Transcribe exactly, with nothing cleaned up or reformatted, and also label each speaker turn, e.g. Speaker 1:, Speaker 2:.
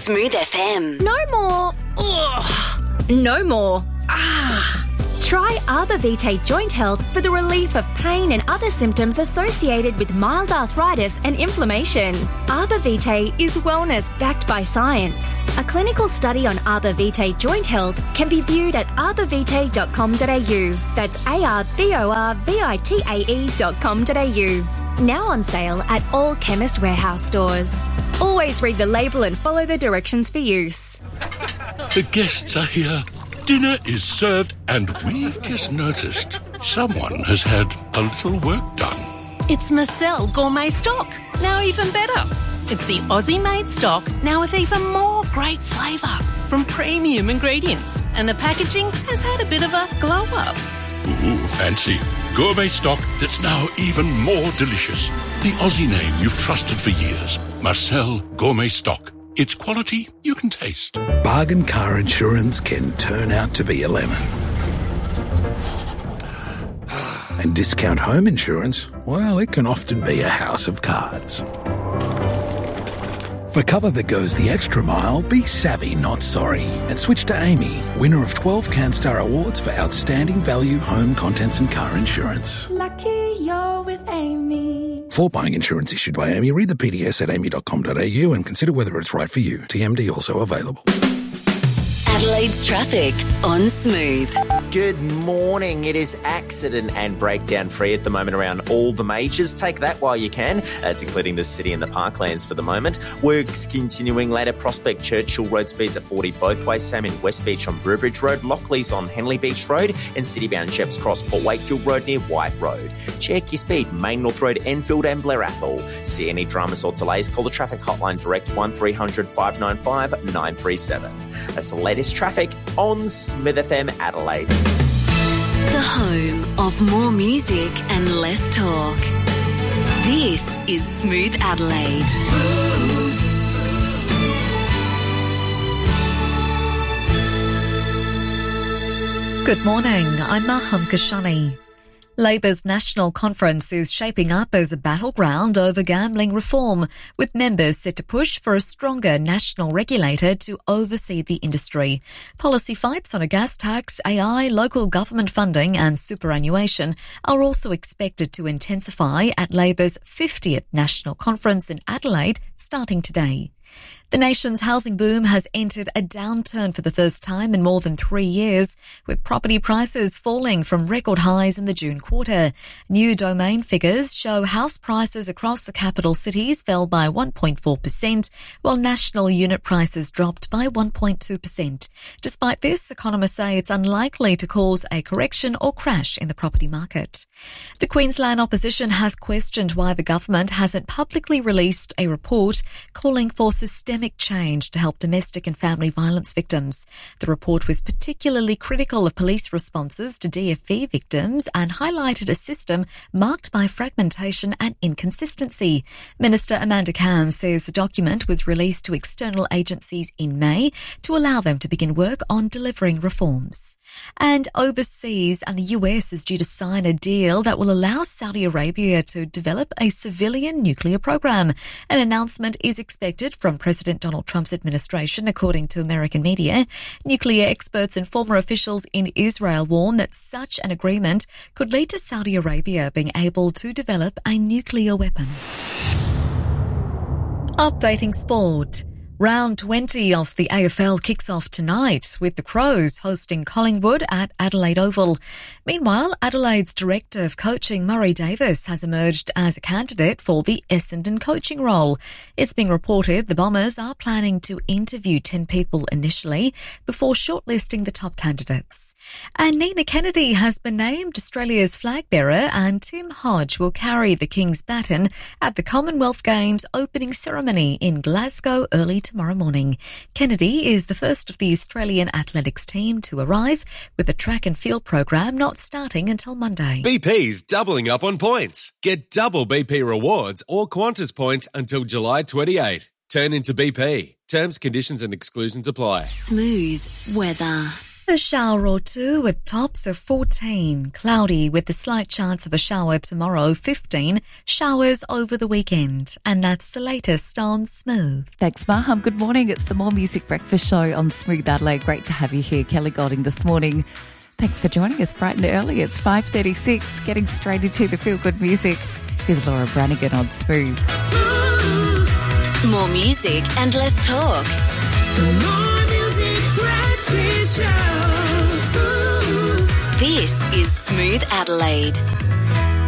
Speaker 1: Smooth F M.
Speaker 2: No more. Ugh. No more. Ah. Try Arbor Vitae Joint Health for the relief of pain and other symptoms associated with mild arthritis and inflammation. Arbor Vitae is wellness backed by science. A clinical study on Arbor Vitae Joint Health can be viewed at arbor vitae dot com dot a u. That's A R B O R V I T A E dot com dot a u. Now on sale at all Chemist Warehouse stores. Always read the label and follow the directions for use.
Speaker 3: The guests are here. Dinner is served and we've just noticed someone has had a little work done.
Speaker 4: It's Marcel Gourmet Stock, now even better. It's the Aussie-made stock, now with even more great flavour from premium ingredients. And the packaging has had a bit of a glow-up.
Speaker 3: Ooh, fancy. Gourmet stock that's now even more delicious. The Aussie name you've trusted for years. Marcel Gourmet Stock. It's quality you can taste.
Speaker 5: Bargain car insurance can turn out to be a lemon. And discount home insurance, well, it can often be a house of cards. For cover that goes the extra mile, be savvy, not sorry. And switch to Amy, winner of twelve CanStar Awards for outstanding value home contents and car insurance.
Speaker 6: Lucky you're with Amy.
Speaker 5: For buying insurance issued by Amy, read the P D S at amy dot com dot a u and consider whether it's right for you. T M D also available.
Speaker 1: Adelaide's traffic on Smooth.
Speaker 7: Good morning. It is accident and breakdown free at the moment around all the majors. Take that while you can. That's including the city and the parklands for the moment. Works continuing later. Prospect Churchill Road speeds at forty both ways. Same in West Beach on Brewbridge Road. Lockley's on Henley Beach Road and city-bound Sheps Cross Port Wakefield Road near White Road. Check your speed. Main North Road, Enfield and Blair Athol. See any dramas or delays? Call the traffic hotline direct one three hundred five nine five nine three seven. That's the latest traffic on Smooth F M Adelaide.
Speaker 1: The home of more music and less talk. This is Smooth Adelaide. Smooth.
Speaker 8: Good morning, I'm Maham Kashani. Labor's National Conference is shaping up as a battleground over gambling reform, with members set to push for a stronger national regulator to oversee the industry. Policy fights on a gas tax, A I, local government funding and superannuation are also expected to intensify at Labor's fiftieth National Conference in Adelaide starting today. The nation's housing boom has entered a downturn for the first time in more than three years, with property prices falling from record highs in the June quarter. New Domain figures show house prices across the capital cities fell by one point four percent, while national unit prices dropped by one point two percent. Despite this, economists say it's unlikely to cause a correction or crash in the property market. The Queensland opposition has questioned why the government hasn't publicly released a report calling for systemic change to help domestic and family violence victims. The report was particularly critical of police responses to D F V victims and highlighted a system marked by fragmentation and inconsistency. Minister Amanda Cam says the document was released to external agencies in May to allow them to begin work on delivering reforms. And overseas, and the U S is due to sign a deal that will allow Saudi Arabia to develop a civilian nuclear program. An announcement is expected from President Donald Trump's administration, according to American media. Nuclear experts and former officials in Israel warn that such an agreement could lead to Saudi Arabia being able to develop a nuclear weapon. Updating sport. Round twenty of the A F L kicks off tonight, with the Crows hosting Collingwood at Adelaide Oval. Meanwhile, Adelaide's Director of Coaching, Murray Davis, has emerged as a candidate for the Essendon coaching role. It's being reported the Bombers are planning to interview ten people initially before shortlisting the top candidates. And Nina Kennedy has been named Australia's flag bearer, and Tim Hodge will carry the King's baton at the Commonwealth Games opening ceremony in Glasgow early tomorrow morning. Kennedy is the first of the Australian athletics team to arrive, with the track and field program not starting until Monday.
Speaker 9: B P's doubling up on points. Get double B P rewards or Qantas points until July twenty-eighth. Turn into B P. Terms, conditions and exclusions apply.
Speaker 1: Smooth weather.
Speaker 8: A shower or two with tops of fourteen. Cloudy with a slight chance of a shower tomorrow, fifteen. Showers over the weekend. And that's the latest on Smooth.
Speaker 10: Thanks, Maham. Good morning. It's the More Music Breakfast Show on Smooth Adelaide. Great to have you here, Kelly Golding, this morning. Thanks for joining us bright and early. It's five thirty-six, getting straight into the feel-good music. Here's Laura Branigan on Smooth.
Speaker 1: Smooth. More music and less talk.
Speaker 6: More music breakfast show. Smooth.
Speaker 1: This is Smooth Adelaide.